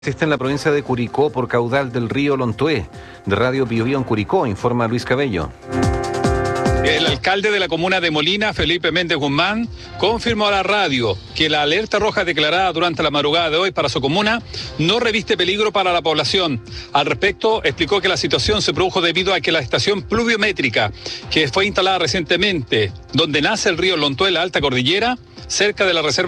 Existe en la provincia de Curicó por caudal del río Lontué. De Radio Biobío en Curicó, informa Luis Cabello. El alcalde de la comuna de Molina, Felipe Méndez Guzmán, confirmó a la radio que la alerta roja declarada durante la madrugada de hoy para su comuna no reviste peligro para la población. Al respecto, explicó que la situación se produjo debido a que la estación pluviométrica, que fue instalada recientemente, donde nace el río Lontué, la alta cordillera, cerca de la reserva